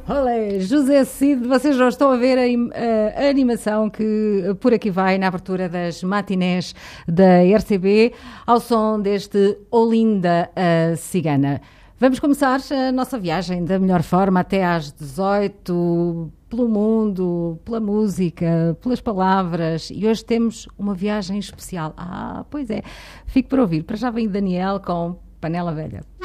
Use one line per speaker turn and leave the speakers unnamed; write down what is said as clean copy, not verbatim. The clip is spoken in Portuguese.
Olé, José Cid, vocês já estão a ver a animação que por aqui vai na abertura das matinés da RCB, ao som deste Olinda a Cigana. Vamos começar a nossa viagem da melhor forma até às 18, pelo mundo, pela música, pelas palavras, e hoje temos uma viagem especial. Pois é, fico por ouvir. Para já vem Daniel com Panela Velha.